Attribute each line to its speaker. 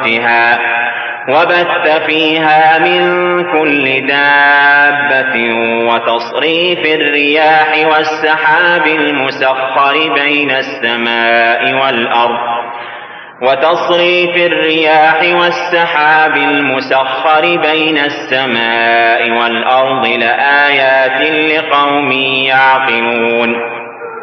Speaker 1: خلقها وبث فيها من كل دابة وتصريف الرياح والسحاب المسخر بين السماء والأرض لآيات لقوم يعقلون